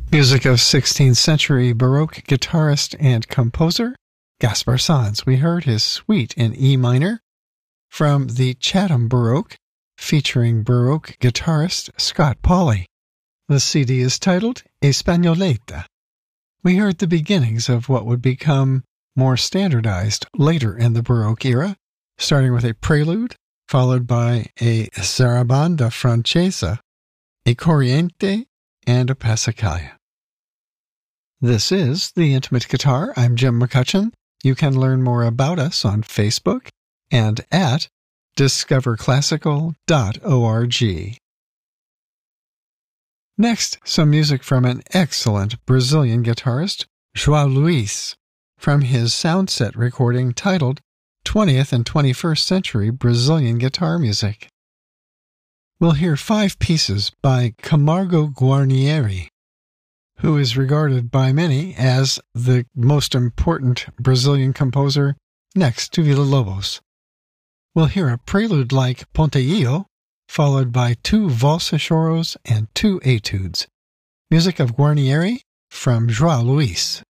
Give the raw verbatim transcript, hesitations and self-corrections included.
Music of sixteenth century Baroque guitarist and composer Gaspar Sanz. We heard his suite in E minor from the Chatham Baroque, featuring Baroque guitarist Scott Pauley. The C D is titled Espagnoletta. We heard the beginnings of what would become more standardized later in the Baroque era, starting with a prelude, followed by a zarabanda francese, a corriente, and a passacaglia. This is The Intimate Guitar. I'm Jim McCutcheon. You can learn more about us on Facebook and at discover classical dot org. Next, some music from an excellent Brazilian guitarist, João Luis, from his Soundset recording titled twentieth and twenty-first Century Brazilian Guitar Music. We'll hear five pieces by Camargo Guarnieri, who is regarded by many as the most important Brazilian composer next to Villa-Lobos. We'll hear a prelude like Ponteio, followed by two valsa choros and two etudes. Music of Guarnieri from João Luis.